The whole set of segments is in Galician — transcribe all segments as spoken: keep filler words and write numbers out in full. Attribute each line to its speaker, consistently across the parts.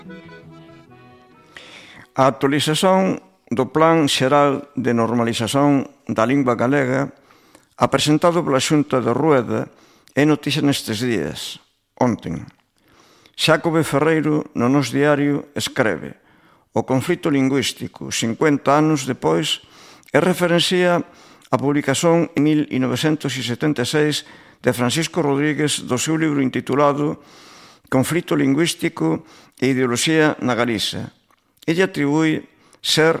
Speaker 1: A actualización do Plan Xeral de Normalización da Lingua Galega apresentado pola Xunta de Rueda é noticia nestes días, onten. Xácome Ferreiro no Nós Diario escreve: o conflito lingüístico, cincuenta anos depois, e referencia a publicación en mil novecentos setenta e seis de Francisco Rodríguez do seu libro intitulado Conflito lingüístico e ideoloxía na Galiza. Ella atribui ser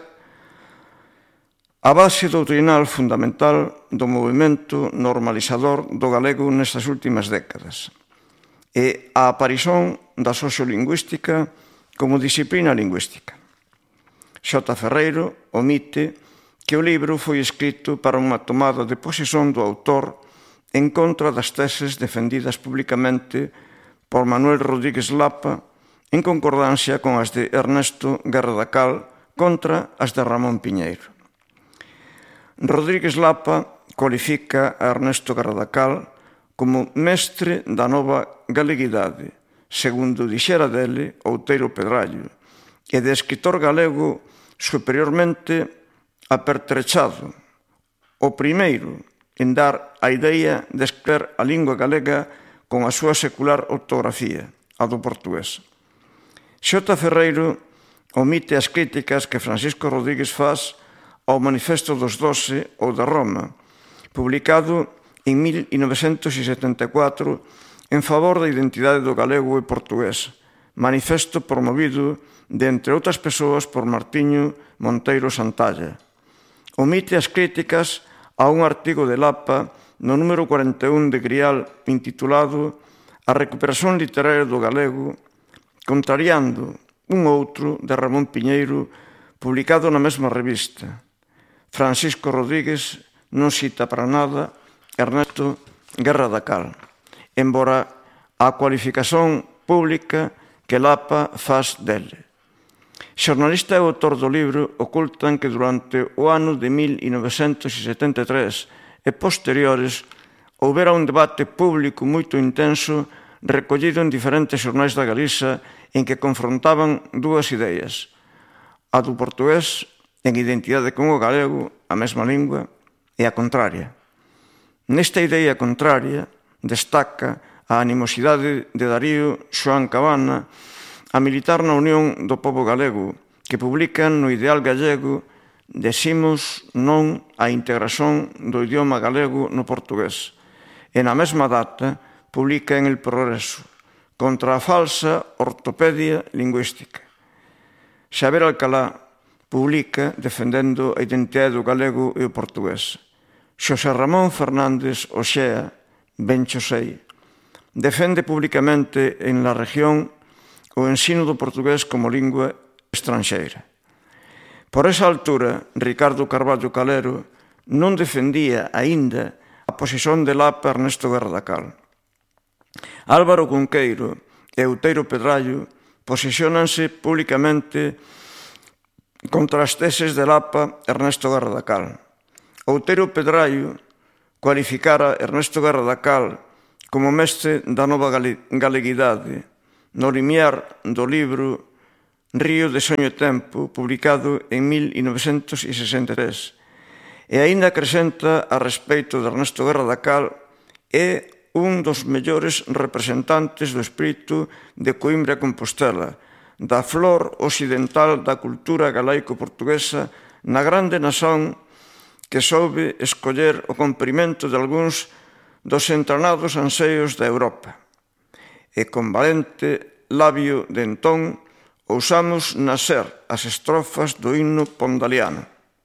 Speaker 1: a base doutrinal fundamental do movimento normalizador do galego nestas últimas décadas e a aparición da sociolingüística como disciplina lingüística. Xota Ferreiro omite que o libro foi escrito para unha tomada de posesión do autor en contra das teses defendidas públicamente por Manuel Rodríguez Lapa en concordancia con as de Ernesto Guerra da Cal contra as de Ramón Piñeiro. Rodríguez Lapa cualifica a Ernesto Guerra da Cal como mestre da nova galeguidade, segundo dixera dele Outeiro Pedrallo, e de escritor galego superiormente apertrechado, o primeiro en dar a idea de escrever a lingua galega con a súa secular ortografía, a do portugués. Xota Ferreiro omite as críticas que Francisco Rodríguez faz ao Manifesto dos Doce ou de Roma, publicado en mil novecentos setenta e catro en favor da identidade do galego e portugués, manifesto promovido, de entre outras persoas, por Martiño Monteiro Santalla. Omite as críticas a un artigo de Lapa no número cuarenta e un de Grial intitulado A recuperación literaria do galego, contrariando un outro de Ramón Piñeiro publicado na mesma revista. Francisco Rodríguez non cita para nada Ernesto Guerra da Cal, embora a cualificación pública que Lapa faz dele. Xornalista e autor do libro ocultan que durante o ano de mil novecentos setenta e tres e posteriores houbera un debate público moito intenso recollido en diferentes xornais da Galiza en que confrontaban dúas ideas, a do portugués en identidade con o galego, a mesma lingua, e a contraria. Nesta idea contraria destaca a animosidade de Darío Xoán Cabana a militar na Unión do Pobo Galego, que publican no Ideal Gallego Decimos non á integración do idioma galego no portugués. E na mesma data publica en El Progreso contra a falsa ortopedia lingüística. Xavier Alcalá publica defendendo a identidade do galego e o portugués. Xosé Ramón Fernández Oxea, ben cho sei, defende públicamente en La Región o ensino do portugués como lingua estranxeira. Por esa altura, Ricardo Carballo Calero non defendía aínda a posición de Lapa Ernesto Guerra da Cal. Álvaro Cunqueiro e Outeiro Pedrallo posiciónanse públicamente contra as teses de Lapa Ernesto Guerra da Cal. Outeiro Pedrallo cualificara Ernesto Guerra da Cal como mestre da nova galeguidade no limiar do libro Río de Soño e Tempo, publicado en mil novecentos sesenta e tres. E aínda acrescenta a respeito de Ernesto Guerra da Cal é un dos mellores representantes do espírito de Coimbra e Compostela, da flor occidental da cultura galaico-portuguesa na grande nación que soube escoller o comprimento de algúns dos entranados anseios da Europa. E con valente labio de entón ousamos nacer as estrofas do himno pondaliano.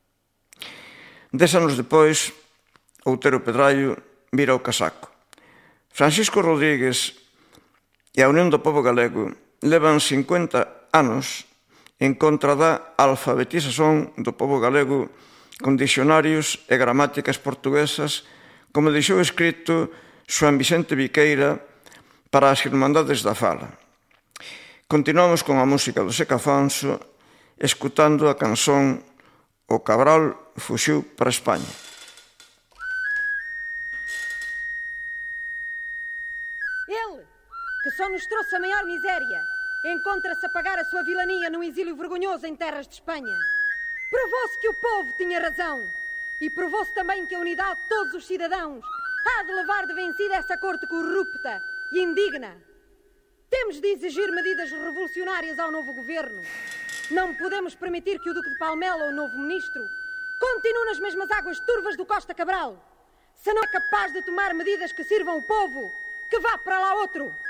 Speaker 1: Dez anos depois, Outeiro Pedrallo vira o casaco. Francisco Rodríguez e a Unión do Pobo Galego levan cincuenta anos en contra da alfabetización do pobo galego con dicionarios e gramáticas portuguesas, como deixou escrito Xoán Vicente Viqueira para as Irmandades da Fala. Continuamos con a música do Seca Afonso, escutando a canción O Cabral fuxiu para España.
Speaker 2: Ele, que só nos trouxe a maior miséria, encontra-se a pagar a sua vilania num exílio vergonhoso em terras de Espanha. Provou-se que o povo tinha razão e provou-se também que a unidade de todos os cidadãos há de levar de vencida essa corte corrupta e indigna. Temos de exigir medidas revolucionárias ao novo governo. Não podemos permitir que o Duque de Palmela, o novo ministro, continue nas mesmas águas turvas do Costa Cabral. Se não é capaz de tomar medidas que sirvam o povo, que vá para lá outro.